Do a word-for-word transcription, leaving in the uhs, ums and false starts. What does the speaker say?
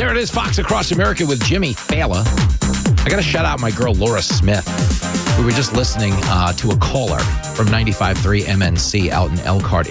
There it is, Fox Across America with Jimmy Fallon. I got to shout out my girl, Laura Smith. We were just listening uh, to a caller from ninety-five point three M N C out in Elkhart,